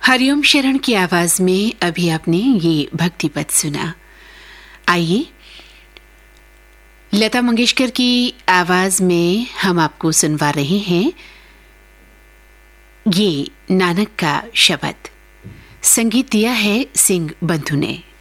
हरिओम शरण की आवाज में अभी आपने ये भक्ति पद सुना। आइए लता मंगेशकर की आवाज में हम आपको सुनवा रहे हैं ये नानक का शब्द। संगीत दिया है सिंह बंधु ने।